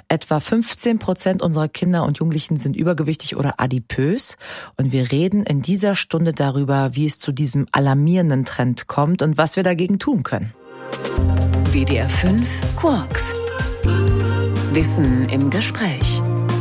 Etwa 15% unserer Kinder und Jugendlichen sind übergewichtig oder adipös. Und wir reden in dieser Stunde darüber, wie es zu diesem alarmierenden Trend kommt und was wir dagegen tun können. WDR 5 Quarks. Wissen im Gespräch.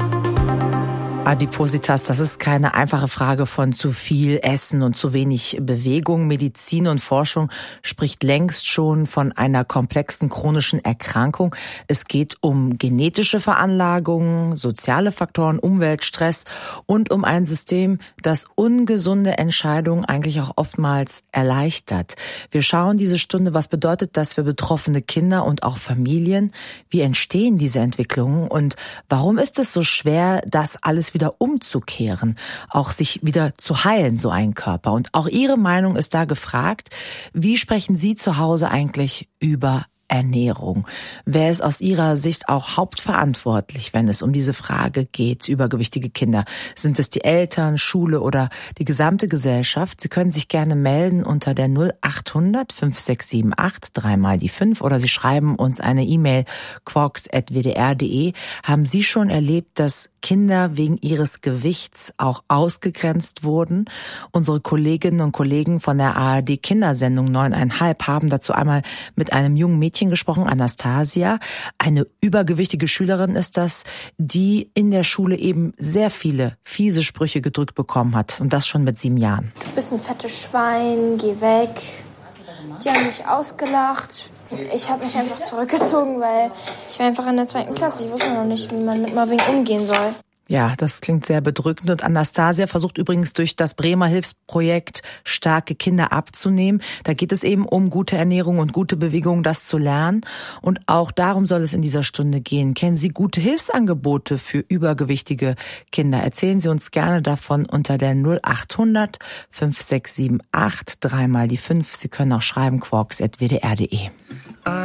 Adipositas, das ist keine einfache Frage von zu viel Essen und zu wenig Bewegung. Medizin und Forschung spricht längst schon von einer komplexen chronischen Erkrankung. Es geht um genetische Veranlagungen, soziale Faktoren, Umwelt, Stress und um ein System, das ungesunde Entscheidungen eigentlich auch oftmals erleichtert. Wir schauen diese Stunde, was bedeutet das für betroffene Kinder und auch Familien? Wie entstehen diese Entwicklungen und warum ist es so schwer, das alles wieder umzukehren, auch sich wieder zu heilen, so ein Körper. Und auch Ihre Meinung ist da gefragt. Wie sprechen Sie zu Hause eigentlich über Ernährung? Wer ist aus Ihrer Sicht auch hauptverantwortlich, wenn es um diese Frage geht, übergewichtige Kinder? Sind es die Eltern, Schule oder die gesamte Gesellschaft? Sie können sich gerne melden unter der 0800 5678 3 mal die 5 oder Sie schreiben uns eine E-Mail quarks@wdr.de. Haben Sie schon erlebt, dass Kinder wegen ihres Gewichts auch ausgegrenzt wurden? Unsere Kolleginnen und Kollegen von der ARD Kindersendung 9,5 haben dazu einmal mit einem jungen Mädchen gesprochen, Anastasia. Eine übergewichtige Schülerin ist das, die in der Schule eben sehr viele fiese Sprüche gedrückt bekommen hat. Und das schon mit 7 Jahren. Du bist ein fettes Schwein, geh weg. Die haben mich ausgelacht. Ich habe mich einfach zurückgezogen, weil ich war einfach in der 2. Klasse. Ich wusste noch nicht, wie man mit Mobbing umgehen soll. Ja, das klingt sehr bedrückend. Und Anastasia versucht übrigens durch das Bremer Hilfsprojekt Starke Kinder abzunehmen. Da geht es eben um gute Ernährung und gute Bewegung, das zu lernen. Und auch darum soll es in dieser Stunde gehen. Kennen Sie gute Hilfsangebote für übergewichtige Kinder? Erzählen Sie uns gerne davon unter der 0800 5678 3 mal die 5. Sie können auch schreiben quarks@wdr.de.